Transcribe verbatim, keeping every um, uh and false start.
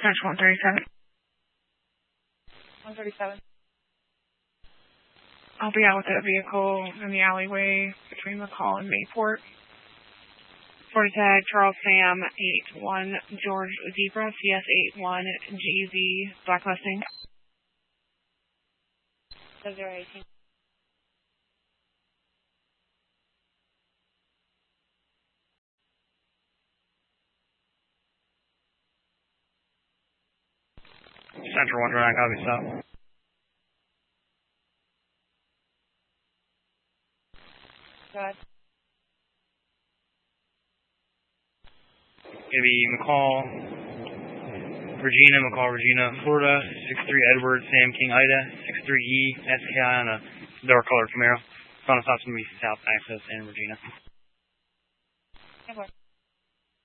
Central one thirty-seven. one thirty-seven. I'll be out with that vehicle in the alleyway between McCall and Mayport. Florida tag Charles Sam eight one George Zebra C S eight one G Z Black Mustang. zero eighteen. Central one twenty-nine, copy, stop. Go ahead. Gonna be McCall, Regina, McCall, Regina, Florida, six three Edward, Sam King, Ida, six three E, S K I on a dark colored Camaro. Found a stop's gonna be South Access and Regina.